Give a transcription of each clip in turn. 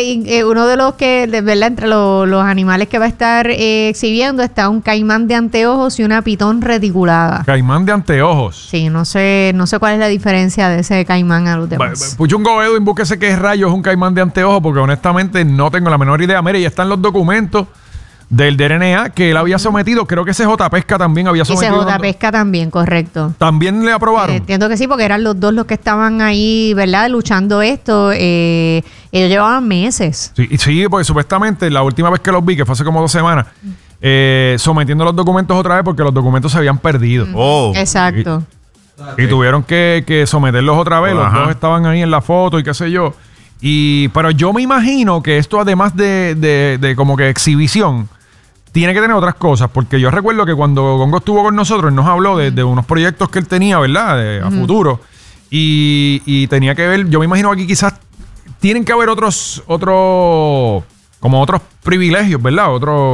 uno de los que, de verdad, entre los animales que va a estar exhibiendo está un caimán de anteojos y una pitón reticulada. Caimán de anteojos. Sí, no sé cuál es la diferencia de ese caimán a los demás. Puchungo Edwin, búsquese qué rayos es un caimán de anteojos, porque honestamente no tengo la menor idea. Mire, ya están los documentos del DRNA que él había sometido. Creo que CJ Pesca también había sometido. CJ Pesca también, correcto. ¿También le aprobaron? Entiendo que sí, porque eran los dos los que estaban ahí, ¿verdad? Luchando esto. Ellos llevaban meses. Sí, porque supuestamente la última vez que los vi, que fue hace como 2 semanas, sometiendo los documentos otra vez porque los documentos se habían perdido. Exacto. Y tuvieron que someterlos otra vez. Los dos estaban ahí en la foto y qué sé yo. Pero yo me imagino que esto, además de como que exhibición, tiene que tener otras cosas, porque yo recuerdo que cuando Gongo estuvo con nosotros, él nos habló de unos proyectos que él tenía, ¿verdad? A futuro. Y tenía que ver, yo me imagino aquí quizás tienen que haber otros privilegios, ¿verdad?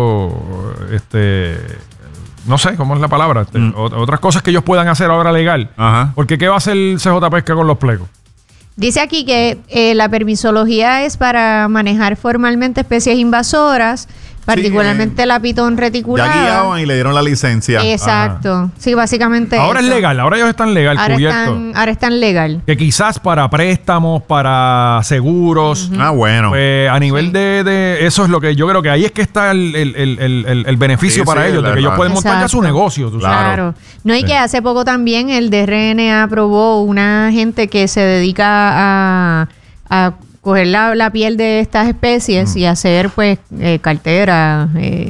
No sé cómo es la palabra. Otras cosas que ellos puedan hacer ahora legal. Porque ¿qué va a hacer el CJ Pesca con los plecos? Dice aquí que la permisología es para manejar formalmente especies invasoras, particularmente la pitón reticulada. Ya guiaban y le dieron la licencia. Exacto. Sí, básicamente ahora es legal, ahora ellos están legal, cubiertos. Ahora están legal. Que quizás para préstamos, para seguros. Bueno. Pues a nivel de eso es lo que yo creo que ahí es que está el beneficio para ellos, de que ellos pueden montar ya su negocio. Claro. No, y que hace poco también el DRNA aprobó una gente que se dedica a coger la piel de estas especies y hacer pues carteras,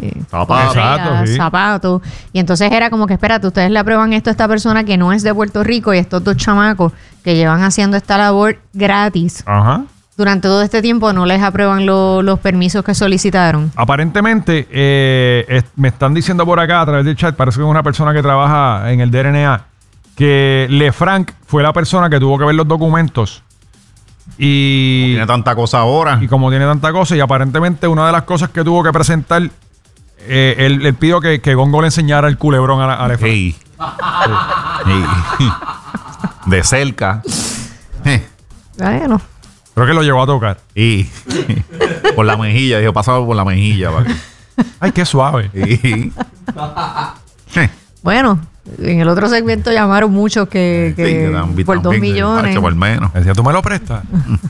zapatos. Y entonces era como que, espérate, ustedes le aprueban esto a esta persona que no es de Puerto Rico y estos 2 chamacos que llevan haciendo esta labor gratis. Durante todo este tiempo no les aprueban los permisos que solicitaron. Aparentemente, me están diciendo por acá a través del chat, parece que es una persona que trabaja en el DRNA, que Lefranc fue la persona que tuvo que ver los documentos. Y tiene tanta cosa ahora. Y como tiene tanta cosa, y aparentemente una de las cosas que tuvo que presentar, él pidió que Gongo le enseñara el culebrón a Lefranc. De cerca. Bueno. Creo que lo llevó a tocar. Y por la mejilla, dijo, pasaba por la mejilla. Ay, qué suave. Bueno, en el otro segmento llamaron muchos que por 2 millones. Por menos. Decía, ¿tú me lo prestas?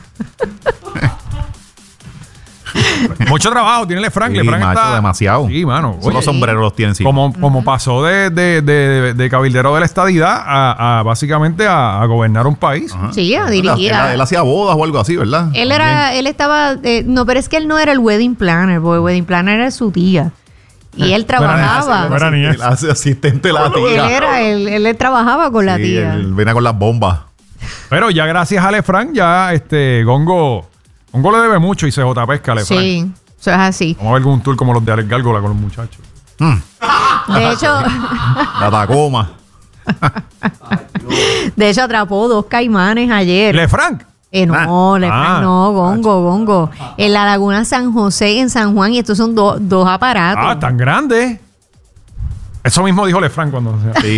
Mucho trabajo tiene Lefranc. Lefranc está demasiado. Sí, mano. Oye, los sombreros los tienen. Sí. Como pasó de cabildero de la estadidad a básicamente a gobernar un país. Sí, a dirigir. Él hacía bodas o algo así, ¿verdad? Él estaba... no, pero es que él no era el wedding planner, porque el wedding planner era su tía. Y él trabajaba. Él hace asistente de la tía. Él trabajaba con la tía. Él venía con las bombas. Pero ya gracias a Lefranc, ya Gongo le debe mucho y CJ Pesca a Lefranc. Sí, eso es así. Vamos a ver algún tour como los de Alex Gárgola con los muchachos. De hecho... La Tacoma. De hecho, atrapó 2 caimanes ayer. ¿Lefranc? Lefranc no, Gongo. En la Laguna San José, en San Juan, y estos son dos aparatos. Tan grandes. Eso mismo dijo Lefranc cuando... Sí.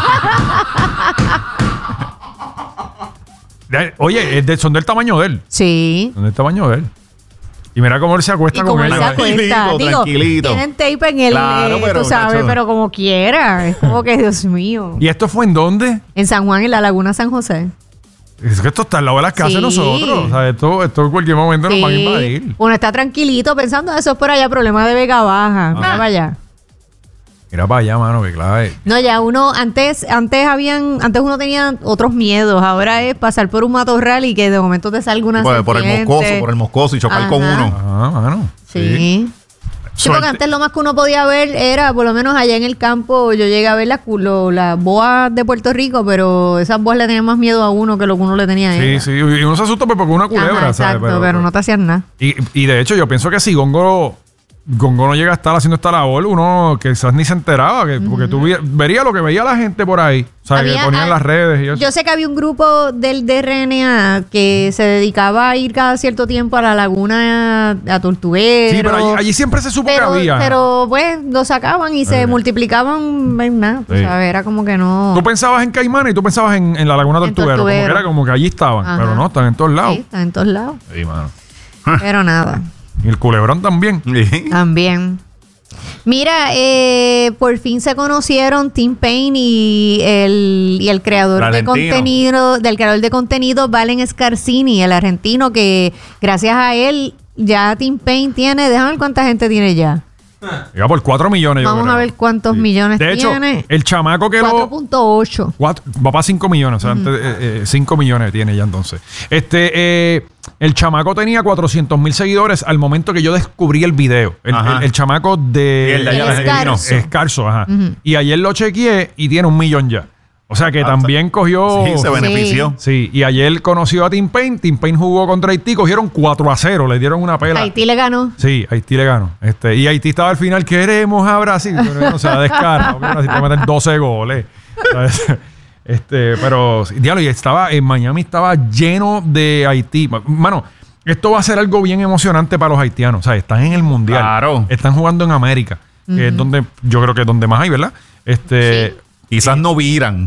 Oye, son del tamaño de él. Sí. Son del tamaño de él. Y mira cómo él se acuesta con él. Tranquilito. Tienen tape en el... Claro, pero, tú sabes, pero como quiera. Es como que, Dios mío. ¿Y esto fue en dónde? En San Juan, en la Laguna San José. Es que esto está al lado de las casas de nosotros. O sea, esto en cualquier momento nos van a invadir. Uno está tranquilito pensando, eso es por allá, problema de Vega Baja. Mira para allá. Mira para allá, mano, que clave. No, ya antes uno tenía otros miedos. Ahora es pasar por un matorral y que de momento te salga una serpiente. Por el moscoso y chocar con uno. Mano. Sí. Sí, porque antes lo más que uno podía ver era, por lo menos allá en el campo, yo llegué a ver las boas de Puerto Rico, pero esas boas le tenían más miedo a uno que lo que uno le tenía a ella. Sí, y uno se asusta porque una culebra, ¿sabes? Exacto, pero no te hacían nada. Y de hecho, yo pienso que si Gongo no llega a estar haciendo esta labor, uno quizás ni se enteraba, porque tú verías lo que veía la gente por ahí, o sea, que ponían las redes y eso. Yo sé que había un grupo del DRNA que se dedicaba a ir cada cierto tiempo a la laguna a Tortuguero. Sí, pero allí siempre se supo que había. Pero pues lo sacaban y se multiplicaban en nada. Sí. O sea, era como que no... Tú pensabas en Caimán y tú pensabas en la laguna Tortuguero. Como que era como que allí estaban. Pero no, están en todos lados. Sí, están en todos lados. Sí, mano. Pero nada. Y el culebrón también. También. Mira, por fin se conocieron Tim Payne y el creador de contenido, Valen Scarsini, el argentino, que gracias a él ya Tim Payne tiene, déjame ver cuánta gente tiene ya. Llega por 4 millones. Vamos a ver cuántos millones tiene. De hecho, el chamaco que 4.8. Va para 5 millones. O sea, 5 millones tiene ya entonces. El chamaco tenía 400,000 seguidores al momento que yo descubrí el video. El chamaco de Escarzo. Ajá. Y ayer lo chequeé y tiene 1 millón ya. O sea que también cogió... Sí, se benefició. Sí, y ayer conoció a Tim Payne. Tim Payne jugó contra Haití. Cogieron 4-0. Le dieron una pela. Haití le ganó. Sí, Haití le ganó. Y Haití estaba al final. Queremos a Brasil. Pero no se la descarga. Brasil te meten 12 goles. Pero, diablo, y en Miami estaba lleno de Haití. Mano, esto va a ser algo bien emocionante para los haitianos. O sea, están en el Mundial. Claro. Están jugando en América. Que es donde, yo creo que es donde más hay, ¿verdad? Sí. Quizás no viran.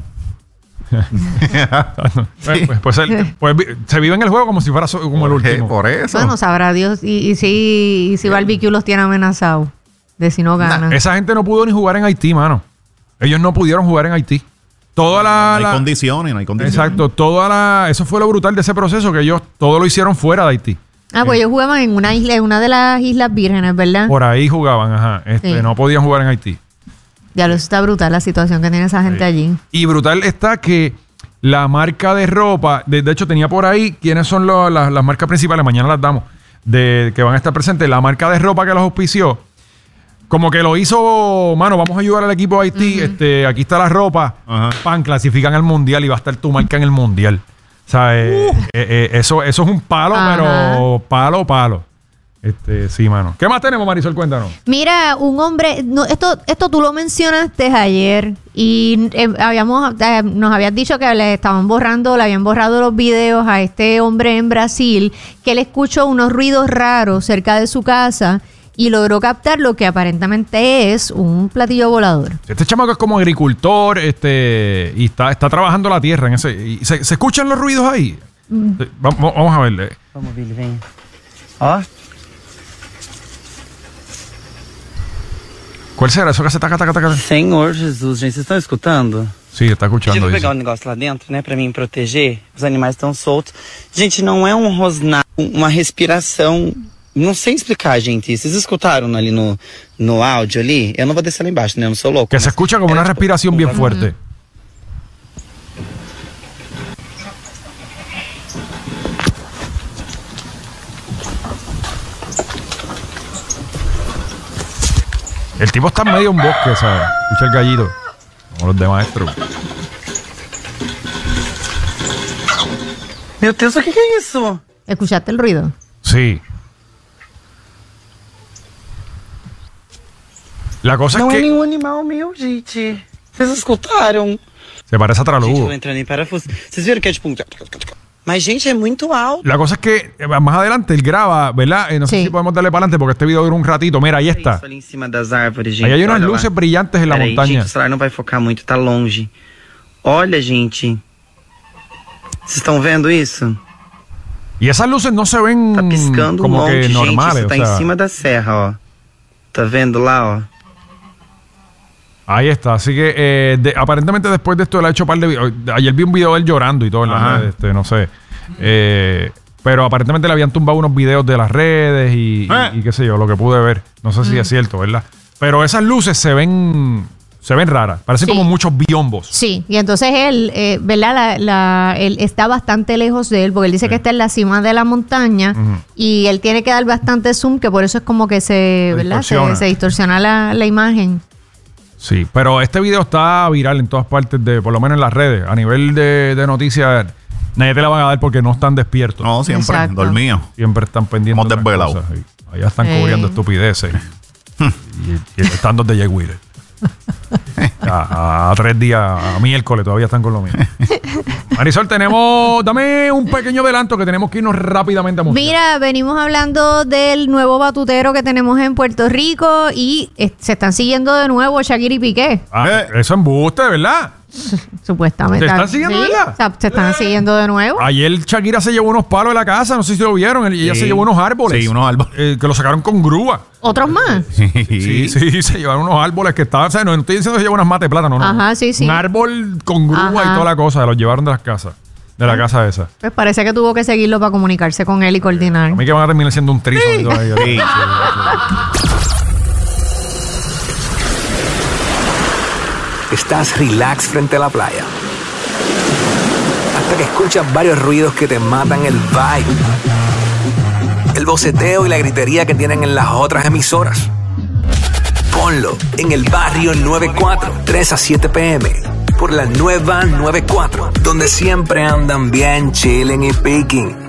pues se vive en el juego como si fuera como el último. Por eso. Bueno, sabrá Dios. Y si Barbecue los tiene amenazados de si no ganan. Esa gente no pudo ni jugar en Haití, mano. Ellos no pudieron jugar en Haití. No hay condiciones. Exacto. Eso fue lo brutal de ese proceso, que ellos todo lo hicieron fuera de Haití. Pues ellos jugaban en una isla, en una de las Islas Vírgenes, ¿verdad? Por ahí jugaban, ajá. No podían jugar en Haití. Ya lo está brutal la situación que tiene esa gente allí. Y brutal está que la marca de ropa, de hecho tenía por ahí quiénes son las marcas principales, mañana las damos, que van a estar presentes. La marca de ropa que los auspició, como que lo hizo, mano, vamos a ayudar al equipo de Haití, aquí está la ropa, clasifican al Mundial y va a estar tu marca en el Mundial. O sea, eso es un palo, pero palo. Sí, mano. ¿Qué más tenemos, Marisol? Cuéntanos. Mira, un hombre... esto tú lo mencionaste ayer y nos habías dicho que le habían borrado los videos a este hombre en Brasil, que él escuchó unos ruidos raros cerca de su casa y logró captar lo que aparentemente es un platillo volador. Este chamaco es como agricultor y está trabajando la tierra. ¿Se escuchan los ruidos ahí? Vamos a verle. Vamos, Billy, ven. ¿Ah? ¿Cuál será? Eso que se taca. Senhor Jesus, gente, vocês estão escutando? Sí, está escuchando. Deixa eu pegar negócio lá dentro, né, pra mim proteger. Os animais estão soltos. Gente, não é um rosnar, uma respiração. Não sei explicar, gente. Vocês escutaram ali no áudio ali? Eu não vou descer lá embaixo, né? Eu não sou louco. Que se escucha como una respiración bien fuerte. El tipo está en medio de un bosque, ¿sabes? Escucha el gallito, como los de maestro. Meu Deus, o que é isso? ¿Escuchaste el ruido? Sí. La cosa não es que... Não é nenhum animal meu, gente. Vocês escutaram? Se parece a tralugo. Gente, eu tô entrando em parafuso. Vocês viram que é tipo... Mas, gente, es muy alto. La cosa es que más adelante él graba, ¿verdad? No sé si podemos darle para adelante porque este video dura un ratito. Mira, ahí está. Ali em cima das árvores, gente. Ahí hay unas luces brillantes en la montaña. Gente, o celular não vai focar muito, tá longe. Olha, gente. Vocês estão vendo isso? Y esas luces no se ven tá piscando como monte, que normales. Gente, isso tá em cima da serra, ó. Tá vendo lá, ó? Ahí está, así que aparentemente después de esto él ha hecho un par de videos. Ayer vi un video de él llorando y todo en las redes, no sé. Pero aparentemente le habían tumbado unos videos de las redes y qué sé yo, lo que pude ver. No sé si es cierto, ¿verdad? Pero esas luces se ven raras, parecen como muchos biombos. Sí, y entonces él, ¿verdad? Él está bastante lejos de él, porque él dice que está en la cima de la montaña y él tiene que dar bastante zoom, que por eso es como que se distorsiona la imagen. Sí, pero este video está viral en todas partes, por lo menos en las redes. A nivel de noticias, nadie te la van a dar porque no están despiertos. No, siempre, dormidos. Siempre están pendientes. Hemos desvelado. Allá están cubriendo estupideces. y estando de Jay Wheeler. A 3 días, a miércoles, todavía están con lo mismo. Marisol, dame un pequeño adelanto que tenemos que irnos rápidamente a música. Mira, venimos hablando del nuevo batutero que tenemos en Puerto Rico y se están siguiendo de nuevo Shakira y Piqué. Eso embuste, ¿verdad? Supuestamente. ¿Te están siguiendo, verdad? O sea, se están siguiendo de nuevo. Ayer Shakira se llevó unos palos de la casa, no sé si lo vieron, ella se llevó unos árboles. Sí, unos árboles. Que lo sacaron con grúa. ¿Otros más? Sí, se llevaron unos árboles que estaban, o sea, no estoy diciendo que se llevó unas mates de plátano, no. Ajá, sí. Un árbol con grúa y toda la cosa, los llevaron de las casas. De la casa esa. Pues parece que tuvo que seguirlo para comunicarse con él y coordinar. A mí que van a terminar siendo un trizo. Sí. Estás relax frente a la playa. Hasta que escuchas varios ruidos que te matan el vibe. El boceteo y la gritería que tienen en las otras emisoras. Ponlo en el barrio 94, 3 a 7 p.m. por la nueva 94, donde siempre andan bien chilling y picking.